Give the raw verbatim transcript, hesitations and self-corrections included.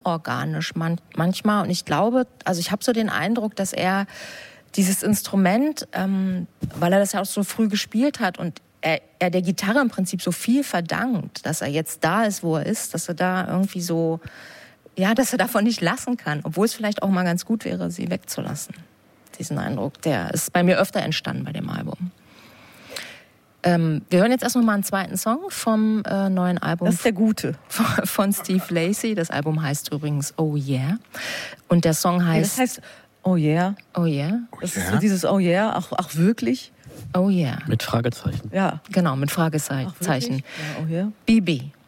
unorganisch man- manchmal. Und ich glaube, also ich habe so den Eindruck, dass er dieses Instrument, ähm, weil er das ja auch so früh gespielt hat und er, er der Gitarre im Prinzip so viel verdankt, dass er jetzt da ist, wo er ist, dass er da irgendwie so, ja, dass er davon nicht lassen kann, obwohl es vielleicht auch mal ganz gut wäre, sie wegzulassen. Diesen Eindruck, der ist bei mir öfter entstanden bei dem Album. Ähm, wir hören jetzt erst noch mal einen zweiten Song vom äh, neuen Album. Das ist der gute. Von, von Steve Lacy. Das Album heißt übrigens Oh Yeah. Und der Song heißt... Ja, das heißt Oh Yeah. Oh Yeah. Das ist so dieses Oh Yeah, ach, ach wirklich? Oh Yeah. Mit Fragezeichen. Ja. Genau, mit Fragezeichen. Ach, wirklich? Ja, Oh Yeah. B B.